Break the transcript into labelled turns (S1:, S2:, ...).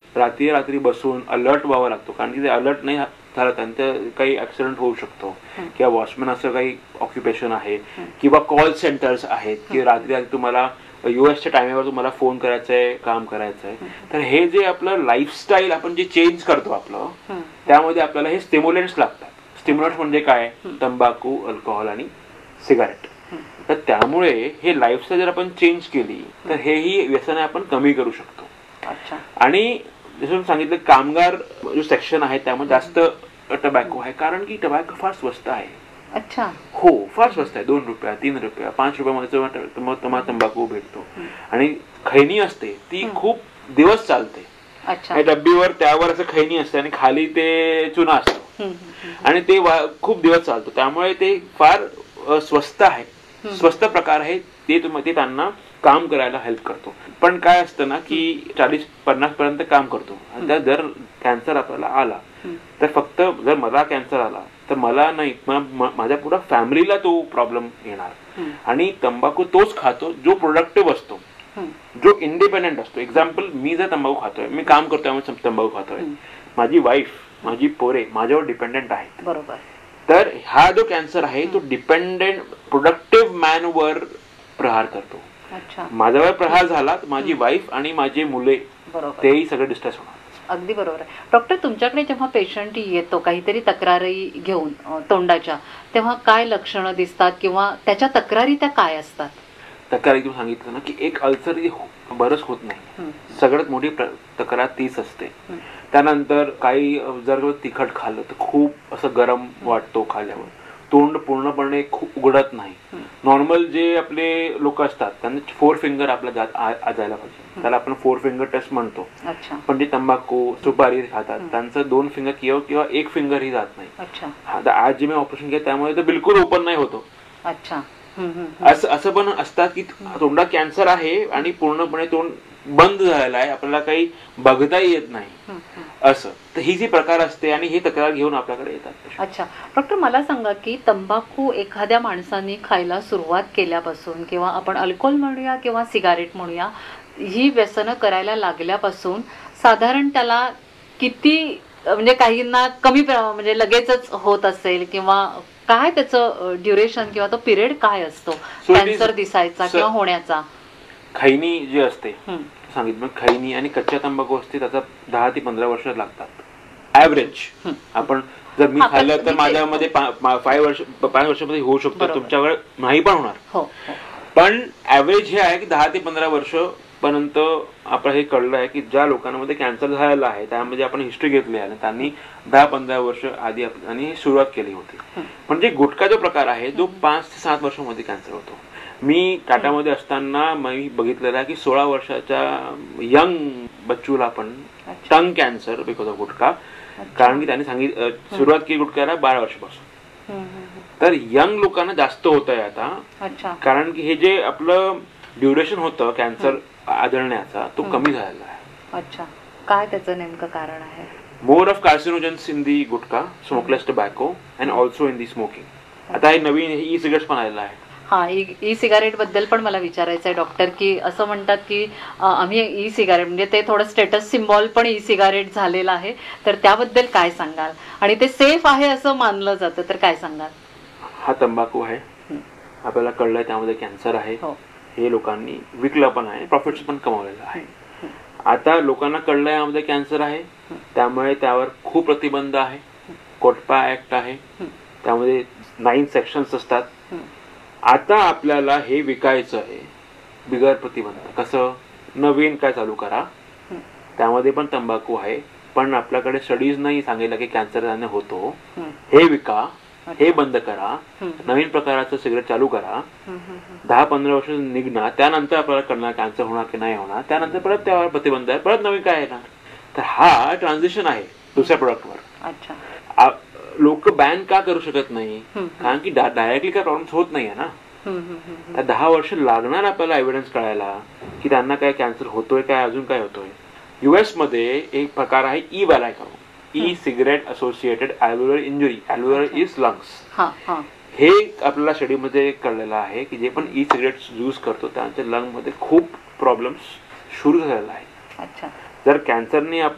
S1: रात्री रात्री बसून अलर्ट व्हावं लागतो, कारण की ते अलर्ट नाही झालं त्यांचं काही ऍक्सिडेंट होऊ शकतो, किंवा वॉचमॅन असं काही ऑक्युपेशन आहे, किंवा कॉल सेंटर्स आहेत की रात्री रात्री तुम्हाला युएसच्या टायमिंगवर तुम्हाला फोन करायचा आहे, काम करायचं आहे. तर हे जे आपलं लाईफस्टाईल आपण जे चेंज करतो आपलं, त्यामध्ये आपल्याला हे स्टिम्युलंट्स लागतात. स्टिम्युलंट्स म्हणजे काय? तंबाखू, अल्कोहोल आणि सिगारेट. तर त्यामुळे हे लाईफस्टाईल जर आपण चेंज केली तर हेही व्यसने आपण कमी करू शकतो. आणि जसं सांगितलं, कामगार जो सेक्शन आहे त्यामध्ये जास्त टबॅको आहे, कारण की टबॅको फार स्वस्त आहे.
S2: अच्छा.
S1: हो, फार स्वस्त आहे. 2 रुपया, 3 रुपया, 5 रुपयामध्ये तुम्हाला तंबाखू भेटतो. आणि खैनी असते ती खूप दिवस चालते. डब्बीवर त्यावर असं खैनी असते आणि खाली ते चुना असतो, आणि ते खूप दिवस चालतो. त्यामुळे ते फार स्वस्त आहे, स्वस्त प्रकार आहे. ते त्यांना काम करायला हेल्प करतो. पण काय असतं ना की 40-50 पर्यंत काम करतो. जर कॅन्सर आपल्याला आला तर फक्त जर मला कॅन्सर आला तर मला नाही, माझ्या पुढे फॅमिलीला तो प्रॉब्लेम येणार. आणि तंबाखू तोच खातो जो प्रोडक्टिव्ह असतो, जो इंडिपेंडेंट असतो. एक्झाम्पल, मी जर तंबाखू खातोय, मी काम करतोय, तंबाखू खातोय, माझी वाईफ, माझी पोरे माझ्यावर डिपेंडेंट आहेत.
S2: बरोबर.
S1: तर हा जो कॅन्सर आहे तो डिपेंडेंट प्रोडक्टिव्ह मॅन वर प्रहार करतो. माझ्यावर प्रहार झाला तर माझी वाईफ आणि माझे मुले तेही सगळे डिस्ट्रेस होणार.
S2: अगदी बरोबर आहे. डॉक्टर, तुमच्याकडे जेव्हा पेशंट येतो काहीतरी तक्रारी घेऊन तोंडाच्या, तेव्हा काय लक्षणं दिसतात किंवा त्याच्या तक्रारी त्या काय असतात?
S1: तक्रारी तुम्ही सांगितलं ना की एक अल्सर बरंच होत नाही, सगळ्यात मोठी तक्रार तीच असते. त्यानंतर काही जर तिखट खाल्लं तर खूप असं गरम वाटतो खाल्ल्यावर, तोंड पूर्णपणे खूप उघडत नाही. नॉर्मल जे आपले लोक असतात त्यांना 4 फिंगर आपल्या जायला पाहिजे, त्याला आपण 4 फिंगर टेस्ट म्हणतो. पण जे तंबाखू, सुपारी खातात त्यांचं 2 फिंगर किंवा 1 फिंगर ही जात नाही. आज जे मी ऑपरेशन केलं त्यामुळे तर बिलकुल ओपन नाही होतो. असं पण असतात की तोंडात कॅन्सर आहे आणि पूर्णपणे तोंड बंद झालेला आहे, आपल्याला काही बघताही येत नाही असं. तर ही जी प्रकार असते आणि हे तक्रार घेऊन आपल्याकडे येतात.
S2: अच्छा डॉक्टर, मला सांगा की तंबाखू एखाद्या माणसाने खायला सुरुवात केल्यापासून, किंवा आपण अल्कोहोल म्हणूया किंवा सिगारेट म्हणूया, ही व्यसनं करायला लागल्यापासून साधारण त्याला किती, म्हणजे काहींना कमी म्हणजे लगेचच होत असेल, किंवा काय त्याचं ड्युरेशन किंवा तो पिरियड काय असतो कॅन्सर दिसायचा किंवा होण्याचा?
S1: खैनी जी असते सांगितलं, खैनी आणि कच्च्या तंबाखू असते त्याचा 10 ते 15 वर्ष लागतात ऍव्हरेज. आपण जर मी खाल्लं तर माझ्यामध्ये 5 वर्षामध्ये होऊ शकतो, तुमच्याकडे नाही पण होणार. पण ऍव्हरेज हे आहे की 10 ते 15 वर्ष पर्यंत आपण हे कळलं आहे की ज्या लोकांमध्ये कॅन्सर झालेला आहे त्यामध्ये आपण हिस्ट्री घेतली आहे, त्यांनी 10-15 वर्ष आधी आणि सुरुवात केली होती. म्हणजे गुटखा जो प्रकार आहे जो 5 ते 7 वर्षामध्ये कॅन्सर होतो. मी टाटामध्ये असताना मी बघितलेलं आहे की 16 वर्षाच्या यंग बच्चूला पण टंग कॅन्सर बिकॉज ऑफ गुटखा, कारण की त्यांनी सुरुवात केली गुटख्याला 12 वर्षापासून. तर यंग लोकांना जास्त होत आहे आता, कारण की हे जे आपलं ड्युरेशन होतं कॅन्सर आढळण्याचा तो कमी झालेला आहे.
S2: अच्छा, काय त्याचं नेमकं कारण आहे?
S1: More of कार्सिनोजन्स in the gutkha, smokeless tobacco and also in the smoking. आता हे नवीन ई सिगरेट्स पण आलेला आहे.
S2: हा, ई सिगारेट बद्दल पण मला विचारायचं आहे डॉक्टर, की असं म्हणतात की आम्ही ई सिगारेट म्हणजे ते थोडं स्टेटस सिम्बॉल पण ई सिगारेट झालेलं आहे, तर त्याबद्दल काय सांगाल? आणि ते सेफ आहे असं मानलं जातं, तर काय सांगाल?
S1: हा तंबाखू आहे, आपल्याला कळलंय त्यामध्ये कॅन्सर आहे, हे लोकांनी विकलं पण आहे, प्रॉफिट्स पण कमावलेलं आहे. आता लोकांना कळलंय यामध्ये कॅन्सर आहे, त्यामुळे त्यावर खूप प्रतिबंध आहे. कोटपा ऍक्ट आहे, त्यामध्ये 9 सेक्शन्स असतात. आता आपल्याला हे विकायचं आहे बिगर प्रतिबंध. कसं? नवीन काय चालू करा, त्यामध्ये पण तंबाखू आहे, पण आपल्याकडे स्टडीज नाही सांगितलं की कॅन्सर त्याने होतो. हे विका, हे बंद करा, नवीन प्रकाराचं सिगरेट चालू करा, 10-15 वर्ष निघणार, त्यानंतर आपल्याला कळणार कॅन्सर होणार की नाही होणार, त्यानंतर परत त्यावर प्रतिबंध आहे, परत नवीन काय येणार. तर हा ट्रान्झिशन आहे दुसऱ्या प्रोडक्टवर. लोक बॅन का करू शकत नाही? कारण की डायरेक्टली काय प्रॉब्लेम होत नाहीये ना. त्या 10 वर्ष लागणार आपल्याला एव्हिडन्स कळायला की त्यांना काय कॅन्सर होतोय, काय अजून काय होतोय. US मध्ये एक प्रकार आहे E वॅलायको, e cigarette associated अल्व्हेओलर injury, अल्व्हेओलर is lungs. हे आपल्याला स्टडी मध्ये कळलेलं आहे की जे पण ई सिगरेट यूज करतो त्यांच्या लंग मध्ये खूप प्रॉब्लेम्स सुरू झालेला आहे. जर कॅन्सरने